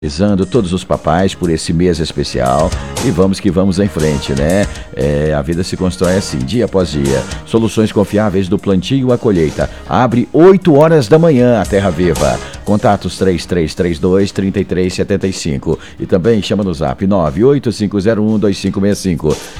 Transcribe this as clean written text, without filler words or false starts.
Parabenizando todos os papais por esse mês especial e vamos que vamos em frente, né? A vida se constrói assim, dia após dia. Soluções confiáveis do plantio à colheita. Abre 8 horas da manhã a Terra Viva. Contatos 3332-3375 e também chama no zap 985012565.